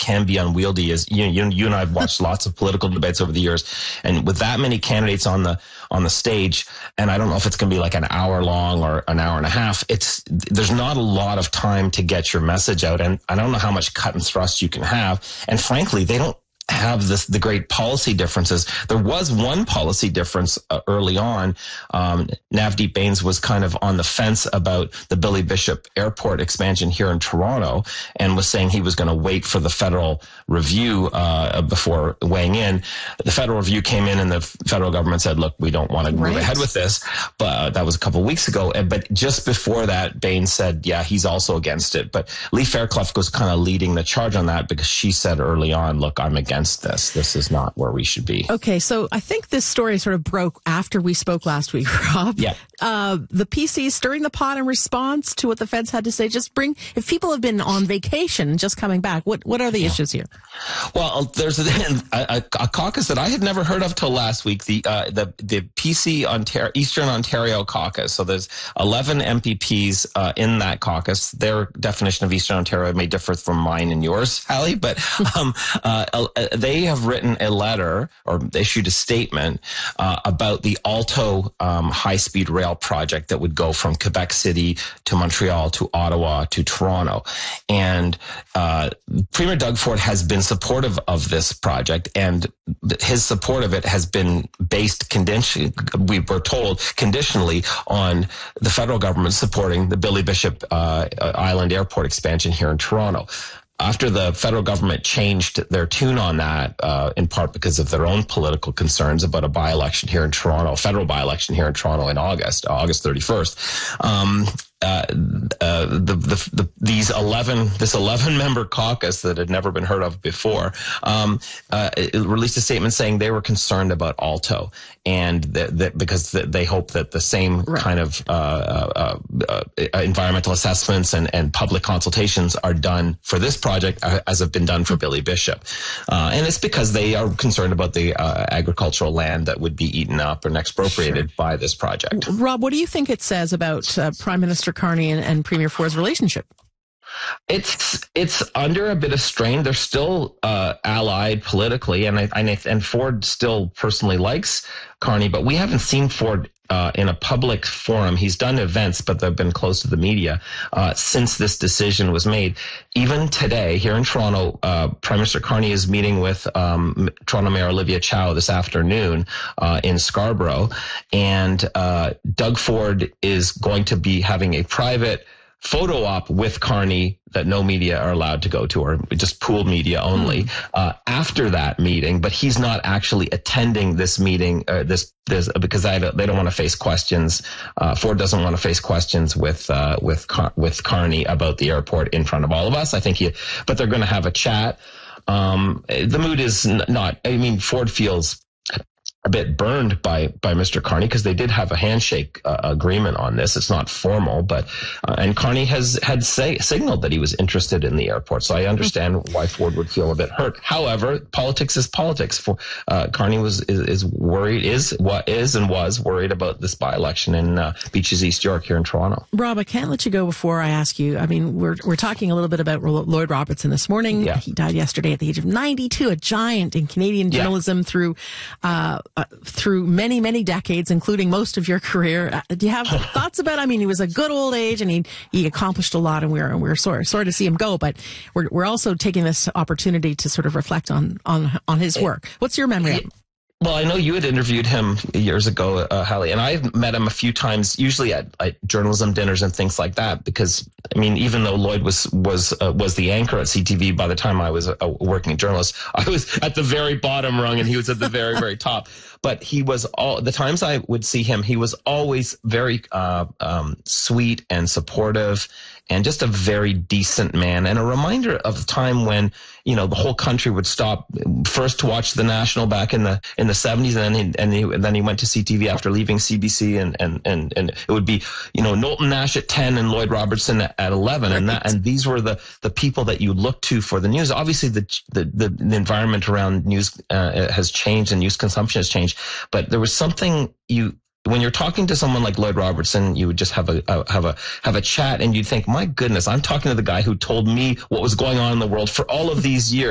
can be unwieldy. As you and I have watched lots of political debates over the years, and with that many candidates on the stage, and I don't know if it's going to be like an hour long or an hour and a half. There's not a lot of time to get your message out, and I don't know how much cut and thrust you can have. And frankly, they don't have the great policy differences. There was one policy difference early on. Navdeep Bains was kind of on the fence about the Billy Bishop Airport expansion here in Toronto, and was saying he was going to wait for the federal review before weighing in. The federal review came in, and the federal government said, look, we don't want to move ahead with this. But that was a couple of weeks ago. But just before that, Bains said, yeah, he's also against it. But Lee Fairclough was kind of leading the charge on that, because she said early on, look, I'm against this. This is not where we should be. Okay, so I think this story sort of broke after we spoke last week, Rob. Yeah. The PC stirring the pot in response to what the feds had to say. If people have been on vacation and just coming back, what are the issues here? Well, there's a caucus that I had never heard of till last week, the PC Eastern Ontario caucus. So there's 11 MPPs in that caucus. Their definition of Eastern Ontario may differ from mine and yours, Hallie, but they have written a letter, or issued a statement about the Alto high-speed rail project that would go from Quebec City to Montreal to Ottawa to Toronto. And Premier Doug Ford has been supportive of this project, and his support of it has been based we were told conditionally on the federal government supporting the Billy Bishop Island Airport expansion here in Toronto. After the federal government changed their tune on that, in part because of their own political concerns about a by-election here in Toronto, federal by-election here in Toronto in August 31st, this 11 member caucus that had never been heard of before, released a statement saying they were concerned about Alto, and that because they hope that the same kind of environmental assessments and public consultations are done for this project as have been done for Billy Bishop, and it's because they are concerned about the agricultural land that would be eaten up and expropriated by this project. Rob, what do you think it says about Prime Minister Carney and Premier Ford's relationship? It's under a bit of strain. They're still allied politically, and Ford still personally likes Carney, but we haven't seen Ford in a public forum. He's done events, but they've been close to the media since this decision was made. Even today, here in Toronto, Prime Minister Carney is meeting with Toronto Mayor Olivia Chow this afternoon in Scarborough, and Doug Ford is going to be having a private photo op with Carney that no media are allowed to go to, or just pooled media only, after that meeting. But he's not actually attending this meeting, this because they don't want to face questions. Ford doesn't want to face questions with Carney about the airport in front of all of us. But they're going to have a chat. The mood is not. I mean, Ford feels a bit burned by Mr. Carney, because they did have a handshake agreement on this. It's not formal, but and Carney had signaled that he was interested in the airport. So I understand why Ford would feel a bit hurt. However, politics is politics. Carney was worried about this by-election in Beaches East York here in Toronto. Rob, I can't let you go before I ask you. I mean, we're talking a little bit about Lloyd Robertson this morning. Yeah. He died yesterday at the age of 92, a giant in Canadian journalism through many, many decades, including most of your career. Do you have thoughts about, I mean, he was a good old age, and he accomplished a lot, and we're sorry to see him go, but we're also taking this opportunity to sort of reflect on his work. What's your memory of him? Well, I know you had interviewed him years ago, Hallie, and I've met him a few times, usually at journalism dinners and things like that. Because I mean, even though Lloyd was the anchor at CTV, by the time I was a working journalist, I was at the very bottom rung, and he was at the very, very top. But he was the times I would see him, he was always very sweet and supportive, and just a very decent man, and a reminder of the time when, you know, the whole country would stop first to watch the National back in the 70s, and then he went to CTV after leaving CBC, and it would be, you know, Knowlton Nash at 10 and Lloyd Robertson at 11, and these were the people that you looked to for the news. Obviously, the environment around news has changed, and news consumption has changed, but there was something when you're talking to someone like Lloyd Robertson, you would just have a chat, and you'd think, my goodness, I'm talking to the guy who told me what was going on in the world for all of these years.